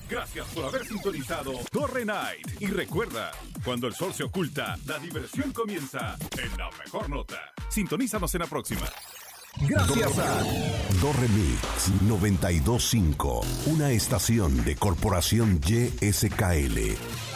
Gracias por haber sintonizado Torre Night. Y recuerda, cuando el sol se oculta, la diversión comienza en la mejor nota. Sintonízanos en la próxima. Gracias a Dorremix 92.5, una estación de Corporación YSKL.